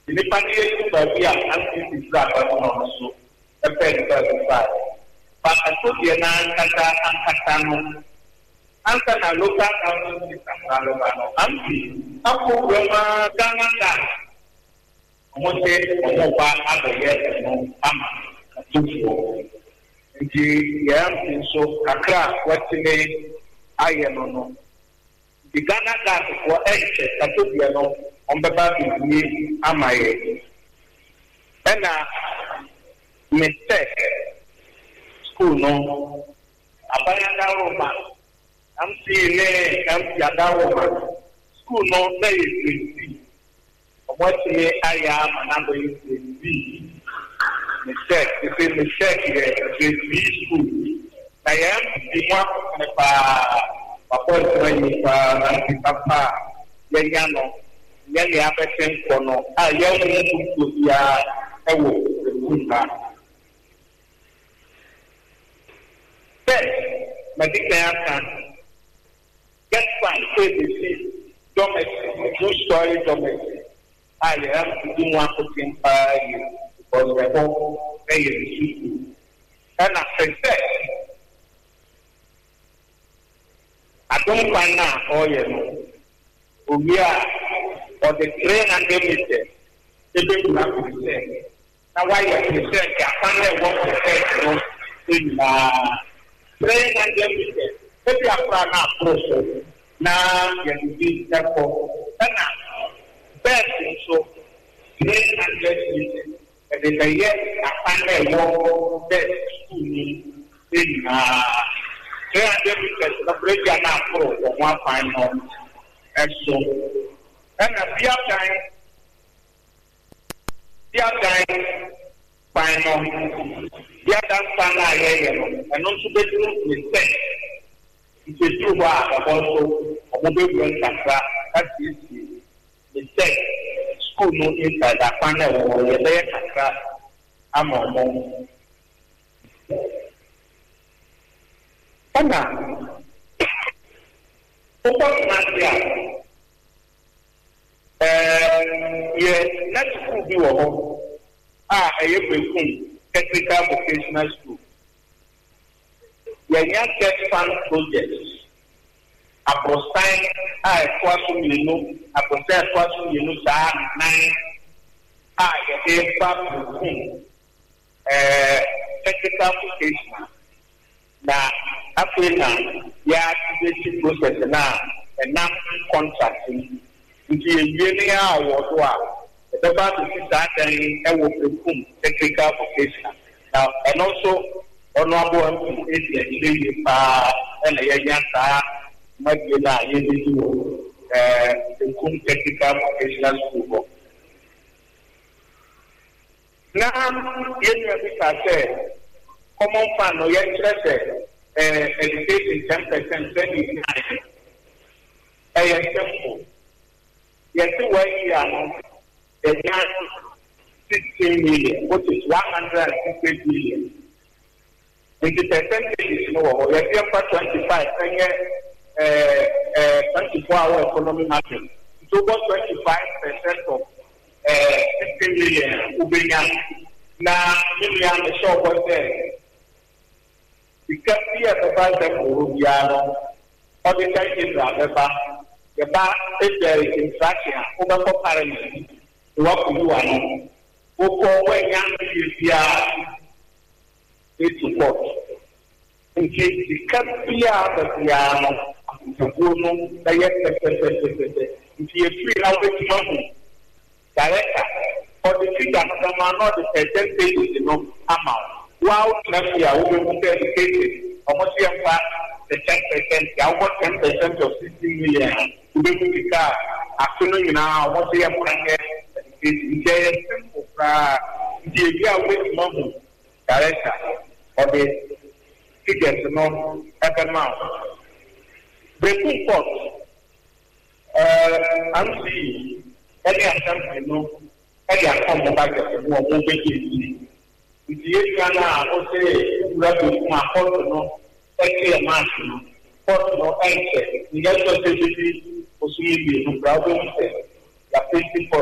The party is to be a black so a pen but I put the Nankata and Katano. Answer na local government is Alabama. Apo Roma Gananga. Omote Omoba Abaye no Ama Tufu. Nti yam so kakra watine ayeno no. The Ghana gas for extra Katobia no ombeba bi amaye. Ena mistake school no abaya Roma. I'm seeing Yadawa school no day is watching I am and I'm going to be mistake. It's a mistake here. School. I am the one Papa, Yano, Yanni Aberton Kono, I am to be a medical get fine, say the see domestic, no story domestic. I have to do one cooking by you because the home is and I said, I don't find now, oh, you know, we are or the train and the meter, they don't have to say. Now, why you say, I can't want to say, in train and the meter. Maybe I plan out process. Now you be therefore. Best so great and less and then the year I find a war best school in 300 meters of radio now for one final and so and a few time final the other final and also bedroom mistake. It's a true also a mobile that is the tech school no inside that panel or the layer crack. I'm on Anna. Yes, let's go. A technical vocational school. When you get fund projects, a prostate, I question you know, a prostate question you know, 9. I get technical vocation. Now, after now, yeah, activation process now, and now contracting. Into a year or the about to sit that and will become technical vocation. Now, and also, honorable and a young might be that you the technical vocational school. Now, I said, common fund or interested education 10%, 29. Simple. Yes, the young 16 million, which is 160 million. With the percentage is lower, we are for 25, 24-hour economy market. It's over 25% of 16 million who bring out. Now, million the shop was there. Because we have about them who we are all the time is the bar is there is infraction over for parents. What you want? Who when young is support. In case the country are the piano, the woman, the yes, if you feel out the money, director, or the figure of not the percentage is no amount. Wow, next year we will be educated. Almost the 10%, I want 10% of 60 million. We will be car. Actually, now, what we are is very simple. The year with money, director, or the figures, no, amount. Breaking forth, I'm seeing any attempt, any attempt back at the movie. The Ghana, I would say, my photo, any amount, photo, answer. The other facility was really the problem. The